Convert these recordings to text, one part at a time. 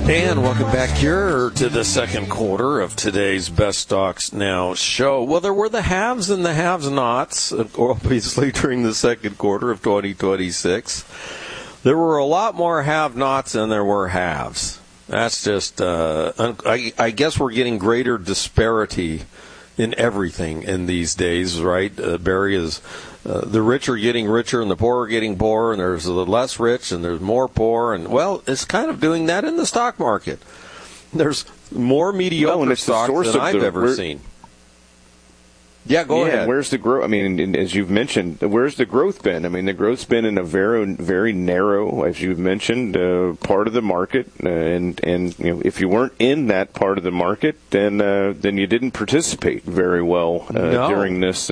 And welcome back here to the second quarter of today's Best Stocks Now show. Well, there were the haves and the have-nots, obviously, during the second quarter of 2026. There were a lot more have-nots than there were haves. That's just, I guess we're getting greater disparity in everything in these days, right? Barry, is the rich are getting richer and the poor are getting poorer, and there's the less rich and there's more poor, and well, it's kind of doing that in the stock market. There's more mediocre stocks than I've ever seen. Yeah, go ahead. Where's the growth? I mean, as you've mentioned, where's the growth been? I mean, the growth's been in a very, very narrow, as you've mentioned, part of the market. And you know, if you weren't in that part of the market, then you didn't participate very well during these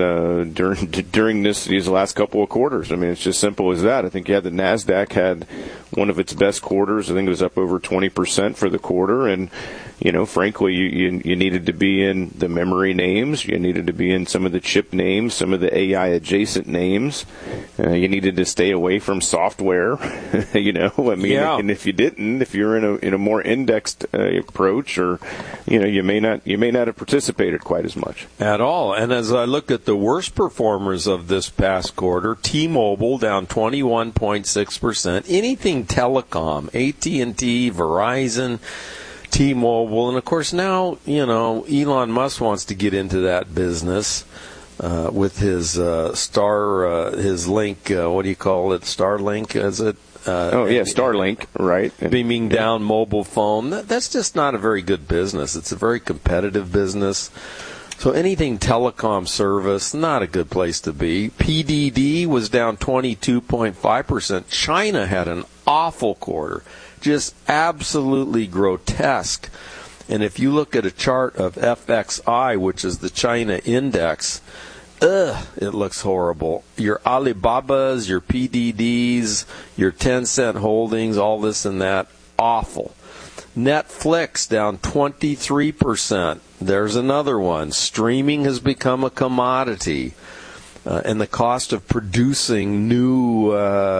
last couple of quarters. I mean, it's just simple as that. I think the Nasdaq had one of its best quarters. I think it was up over 20% for the quarter, and you know, frankly, you needed to be in the memory names. You needed to be in some of the chip names, some of the AI adjacent names. You needed to stay away from software. You know, I mean, and if you didn't, if you're in a more indexed approach, or you know, you may not have participated quite as much at all. And as I look at the worst performers of this past quarter, T-Mobile down 21.6%. Anything telecom, AT&T, Verizon, T-Mobile, and of course now, you know, Elon Musk wants to get into that business with his his link. What do you call it? Starlink, is it? Starlink, right? Beaming down mobile phone. That's just not a very good business. It's a very competitive business. So anything telecom service, not a good place to be. PDD was down 22.5%. China had an awful quarter. Just absolutely grotesque. And if you look at a chart of FXI, which is the China index, it looks horrible. Your Alibabas, your PDDs, your Tencent holdings, all this and that, awful. Netflix down 23%. There's another one. Streaming has become a commodity. And the cost of producing new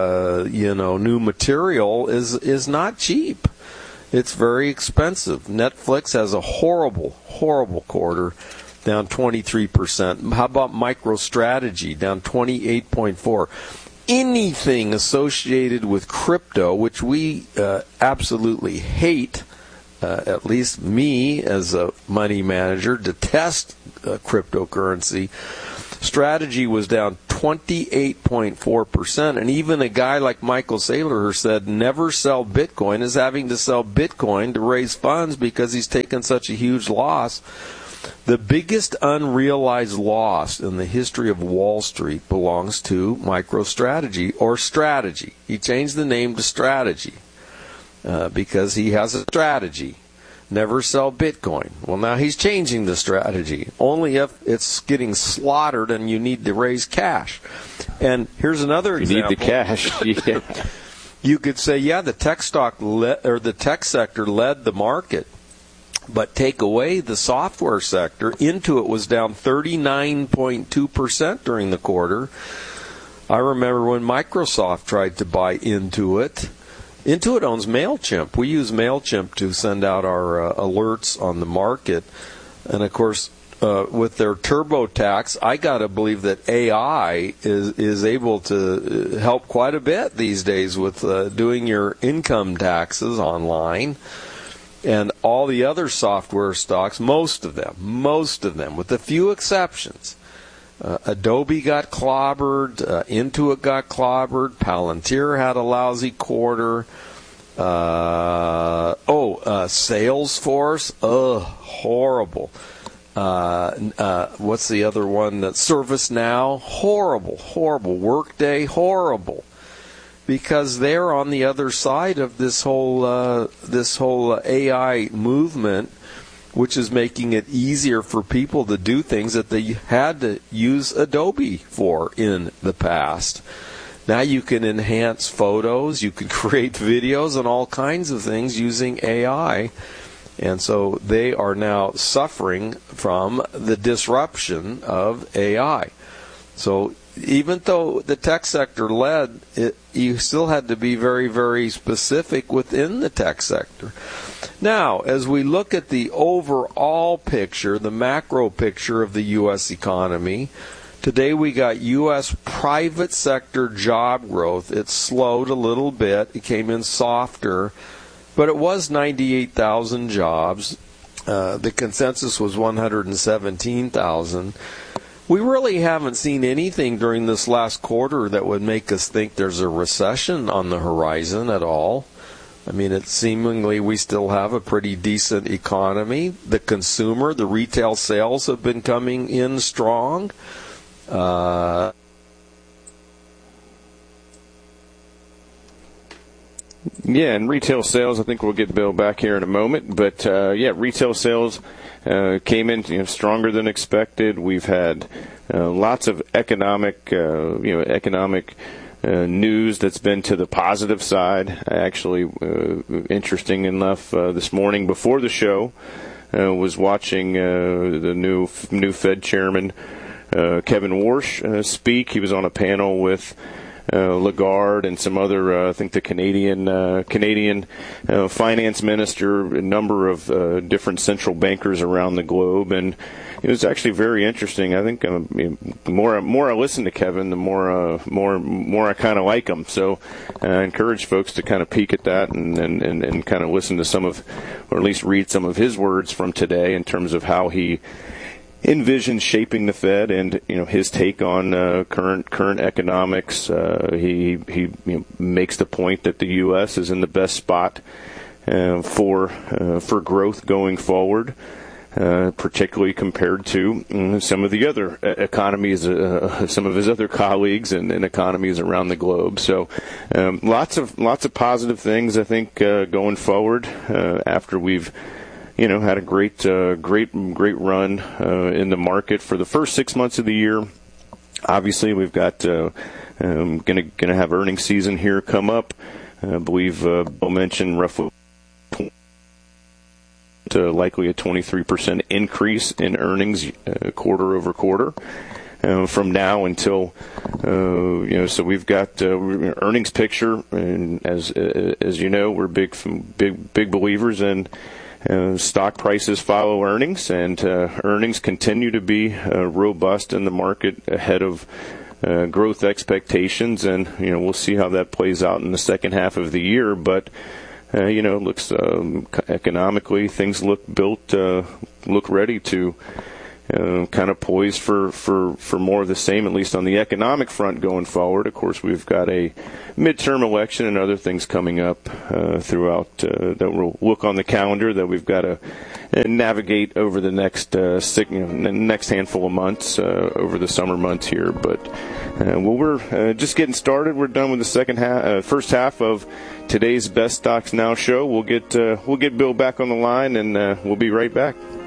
material is not cheap. It's very expensive. Netflix has a horrible, horrible quarter, down 23%. How about MicroStrategy, down 28.4%? Anything associated with crypto, which we absolutely hate, at least me as a money manager, detest cryptocurrency. Strategy was down 28.4%, and even a guy like Michael Saylor said never sell Bitcoin, is having to sell Bitcoin to raise funds because he's taken such a huge loss. The biggest unrealized loss in the history of Wall Street belongs to MicroStrategy, or Strategy. He changed the name to Strategy because he has a strategy. Never sell Bitcoin. Well, now he's changing the strategy. Only if it's getting slaughtered and you need to raise cash. And here's another example. You need the cash. Yeah. You could say, the tech the tech sector led the market, but take away the software sector. Intuit was down 39.2% during the quarter. I remember when Microsoft tried to buy Intuit. Intuit owns MailChimp. We use MailChimp to send out our alerts on the market. And, of course, with their TurboTax, I got to believe that AI is able to help quite a bit these days with doing your income taxes online. And all the other software stocks, most of them, with a few exceptions, Adobe got clobbered, Intuit got clobbered, Palantir had a lousy quarter, Salesforce, horrible. What's the other one? ServiceNow, horrible. Workday, horrible. Because they're on the other side of this whole AI movement, which is making it easier for people to do things that they had to use Adobe for in the past. Now you can enhance photos, you can create videos and all kinds of things using AI. And so they are now suffering from the disruption of AI. So even though the tech sector led, you still had to be very, very specific within the tech sector. Now, as we look at the overall picture, the macro picture of the U.S. economy, today we got U.S. private sector job growth. It slowed a little bit. It came in softer, but it was 98,000 jobs. The consensus was 117,000. We really haven't seen anything during this last quarter that would make us think there's a recession on the horizon at all. I mean, it's seemingly we still have a pretty decent economy. The consumer, the retail sales have been coming in strong. Yeah, and retail sales, I think we'll get Bill back here in a moment. But, retail sales came in stronger than expected. We've had lots of economic news that's been to the positive side. Actually, interesting enough, this morning before the show, was watching the new Fed chairman, Kevin Warsh, speak. He was on a panel with Lagarde and some other, I think the Canadian finance minister, a number of different central bankers around the globe, and it was actually very interesting. I think the more I listen to Kevin, the more I kind of like him. So I encourage folks to kind of peek at that and kind of listen to some of, or at least read some of his words from today in terms of how he envisions shaping the Fed and his take on current economics. He makes the point that the U.S. is in the best spot for growth going forward, particularly compared to some of the other economies, some of his other colleagues and economies around the globe. So lots of positive things, I think, going forward after we've had a great run in the market for the first 6 months of the year. Obviously, we've got gonna have earnings season here come up. I believe Bill mentioned roughly likely a 23% increase in earnings quarter over quarter. From now until, so we've got earnings picture, and as you know, we're big believers in stock prices follow earnings, and earnings continue to be robust in the market ahead of growth expectations, and we'll see how that plays out in the second half of the year. But it looks economically things look ready to kind of poised for more of the same, at least on the economic front going forward. Of course, we've got a midterm election and other things coming up throughout that we'll look on the calendar that we've got to navigate over the next next handful of months over the summer months here. But we're just getting started. We're done with the first half of today's Best Stocks Now show. We'll get Bill back on the line, and we'll be right back.